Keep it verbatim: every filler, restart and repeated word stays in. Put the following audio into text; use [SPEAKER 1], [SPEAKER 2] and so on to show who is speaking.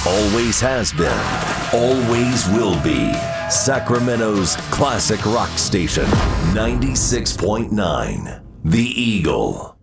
[SPEAKER 1] Always has been, always will be. Sacramento's classic rock station, ninety-six point nine, The Eagle.